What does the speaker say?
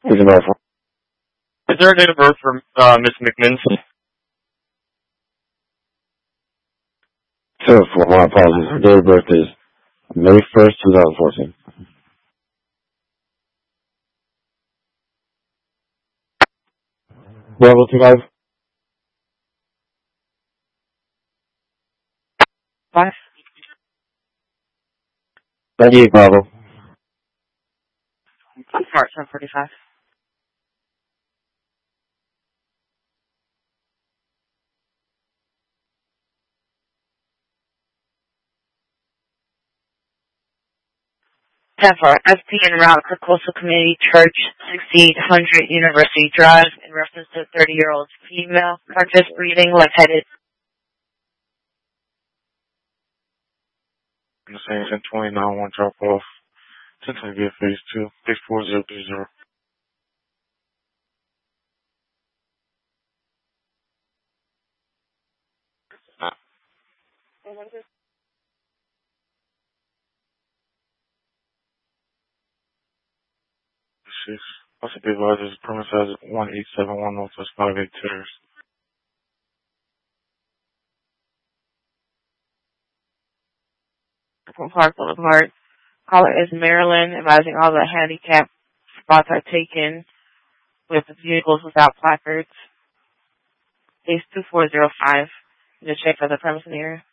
Is there a date of birth for Miss McMinn? So, for my apologies, her date of birth is May 1st, 2014. Bravo 25. 5. 98 Bravo. March 1045. For FP en route for Coastal Community Church, 1600 University Drive, in reference to a 30-year-old female, carcass breathing, left-headed. I'm saying 1029, one drop off. 1020 via phase 2, 64030. Also be advised as premise as 1871 Northwest 58 Terrace. From Park Boulevard. Caller is Maryland, advising all the handicap spots are taken with vehicles without placards. Case 2405. Just check for the premise in the area.